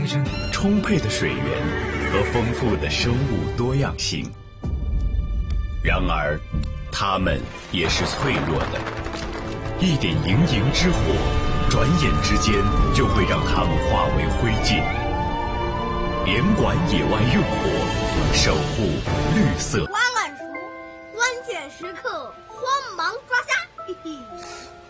先生， 充沛的水源和丰富的生物多样性。然而，它们也是脆弱的，一点营营之火，转眼之间就会让它们化为灰烬。联管野外用火，守护绿色。 花乱熟，关键时刻慌忙抓虾，嘿嘿。